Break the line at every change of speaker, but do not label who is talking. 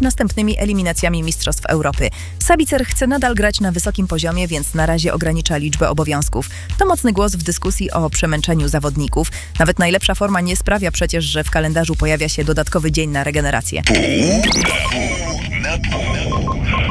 następnymi eliminacjami Mistrzostw Europy. Sabicer chce nadal grać na wysokim poziomie, więc na razie ogranicza liczbę obowiązków. To mocny głos w dyskusji o przemęczeniu zawodników. Nawet najlepsza forma nie sprawia przecież, że w kalendarzu pojawia się dodatkowy dzień na regenerację.
Pół na pół.